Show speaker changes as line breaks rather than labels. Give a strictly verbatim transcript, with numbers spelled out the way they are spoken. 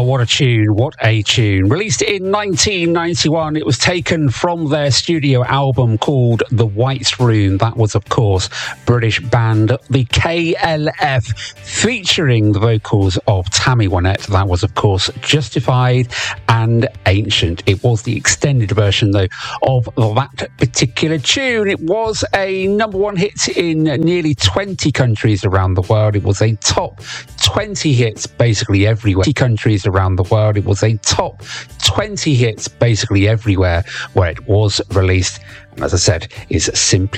what a tune, what a tune. Released in nineteen ninety-one, it was taken from their studio album called The White Room. That was, of course, British band The K L F, featuring the vocals of Tammy Wynette. That was, of course, Justified and Ancient. It was the extended version, though, of that particular tune. It was a number one hit in nearly twenty countries around the world. It was a top twenty hits basically everywhere. Countries around the world. It was a top twenty hits basically everywhere where it was released. And as I said, is simply